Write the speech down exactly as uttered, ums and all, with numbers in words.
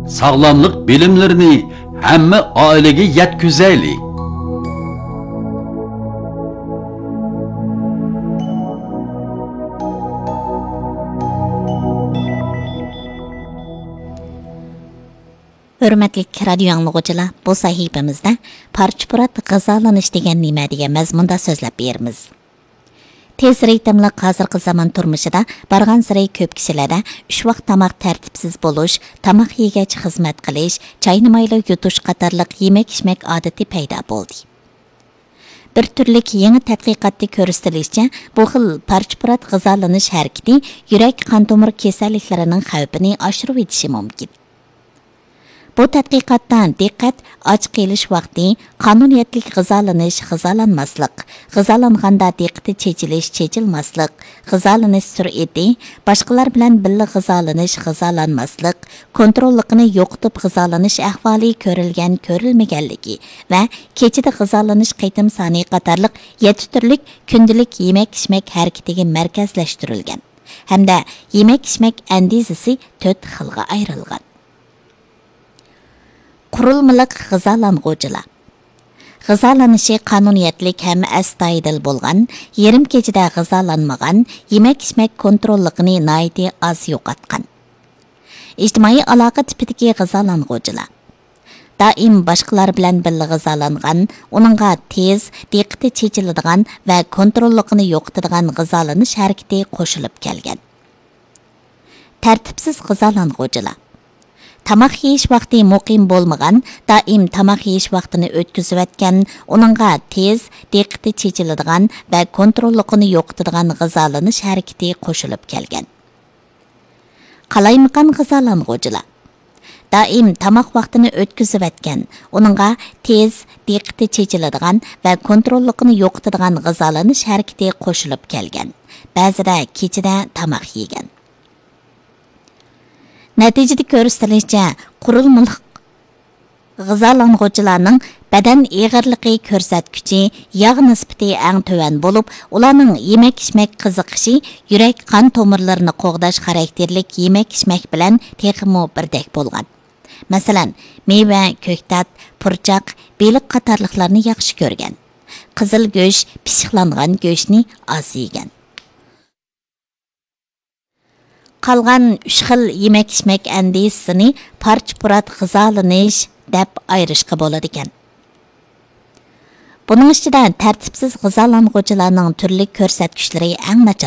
sağlamlık bilimlerini hamma oilaga yetkazaylik. Hürmetli radio anlıqçılar, bu sahifemizde parça-purat g'azalanish degan nima degan mazmunda so'zlab beramiz. Tez ritmli hozirgi zamon turmushida bargan sari ko'p kishilarda uch vaqt tamoq tartibsiz bo'lish, tamoq yegach xizmat qilish, chayni mayli yutish qatorliq yemak-ichmak odati paydo bo'ldi. Bir turlik yangi tadqiqotda ko'rsatilishicha, bu xil parcha-purat g'azalanish harakati yurak qon tomir kasalliklarining xavfini oshirib etishi mumkin. Bu tadqiqotdan diqqat och qilish vaqti, qonuniyatlik g'azalanish, g'azalanmaslik, g'azalanganda diqqati chechilish, chechilmaslik, g'azalanish sur'ati, boshqalar bilan birga g'azalanish, g'azalanmaslik, kontrollikni yo'qotib g'azalanish ahvoli ko'rilgan, ko'rilmaganligi va kechida g'azalanish qaytim soni qatorliq yetti turlik kundalik yemak-ichmak harakatiga markazlashtirilgan hamda yemak-ichmak andizasi to'rt xilga ayrilgan. Qurulmaliq g'azalang'uvchilar. G'azalanishi qonuniyatlik ham astoydil bo'lgan, yarim kechada g'azalanmagan, yemak-ichmak kontrolligini noiti oz yo'qotgan. Ijtimoiy aloqa tipidagi g'azalang'uvchilar. Doim boshqalar bilan birga g'azalangan, uningga tez, diqqati chechiladigan va kontrolligini yo'qotadigan g'azalanish harakati qo'shilib kelgan. Tartibsiz g'azalang'uvchilar. Tamoq yeyish vaqti muqim bo'lmagan, doim tamoq yeyish vaqtini o'tkazib o'tgan, uningga tez, diqqati chechiladigan va kontrolligini yo'qotadigan g'azalanish harakati qo'shilib kelgan. Qalaymaqan g'azalang'uvchilar. Doim tamoq vaqtini o'tkazib o'tgan, uningga tez, diqqati chechiladigan va kontrolligini yo'qotadigan g'azalanish harakati qo'shilib kelgan. Ba'zida kechida tamoq yegan. Natijada ko'rsatilishicha, qurulmaliq g'azalang'uvchilarning badan eg'irligi ko'rsatkichi yog' nisbati eng tuvan bo'lib, ularning yemak-ichmak qiziqishi yurak qon tomirlarini qo'g'dash xarakterlik yemak-ichmak bilan texmo birdek bo'lgan. Masalan, meva, ko'ktat, purchoq, beliq qatorliqlarni yaxshi ko'rgan. Qizil go'sht, pishiqlangan go'shtni oz yegan. Qalgan uch xil yemak-ichmak andizasini parcha-purat g'azalanish deb ayirishga bo'ladi ekan. Buning ichida tartibsiz g'azalang'uvchilarning turli ko'rsatkichlari eng nachar.